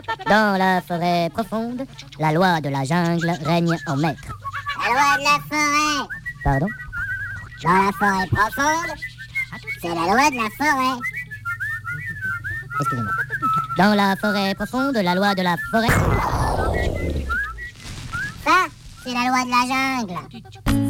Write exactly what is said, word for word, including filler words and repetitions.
Dans la forêt profonde, la loi de la jungle règne en maître. La loi de la forêt. Pardon? Dans la forêt profonde, c'est la loi de la forêt. Excusez-moi. Dans la forêt profonde, la loi de la forêt... Ça, c'est la loi de la jungle.